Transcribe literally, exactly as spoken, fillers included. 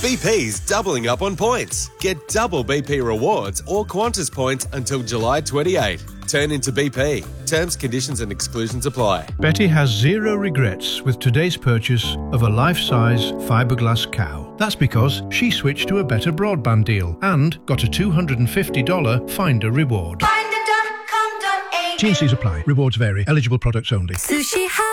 B P's doubling up on points. Get double B P rewards or Qantas points until July twenty-eighth. Turn into B P. Terms, conditions and exclusions apply. Betty has zero regrets with today's purchase of a life-size fiberglass cow. That's because she switched to a better broadband deal and got a two hundred fifty dollars Finder reward. Finder dot com dot A U. T and C's apply. Rewards vary. Eligible products only. Sushi House.